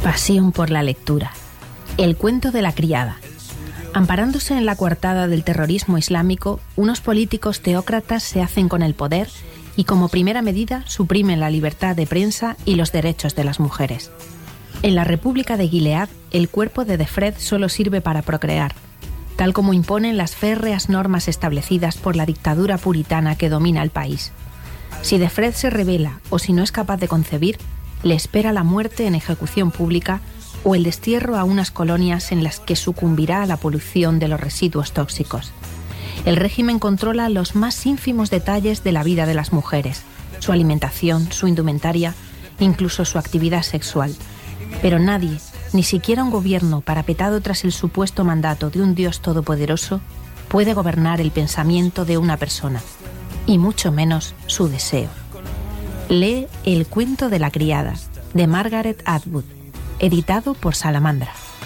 Pasión por la lectura. El cuento de la criada. Amparándose en la coartada del terrorismo islámico, unos políticos teócratas se hacen con el poder y como primera medida suprimen la libertad de prensa y los derechos de las mujeres. En la República de Gilead, el cuerpo de Defred solo sirve para procrear, tal como imponen las férreas normas establecidas por la dictadura puritana que domina el país. Si Defred se rebela o si no es capaz de concebir, le espera la muerte en ejecución pública o el destierro a unas colonias en las que sucumbirá a la polución de los residuos tóxicos. El régimen controla los más ínfimos detalles de la vida de las mujeres, su alimentación, su indumentaria, incluso su actividad sexual. Pero nadie, ni siquiera un gobierno parapetado tras el supuesto mandato de un Dios todopoderoso, puede gobernar el pensamiento de una persona, y mucho menos su deseo. Lee El cuento de la criada, de Margaret Atwood, editado por Salamandra.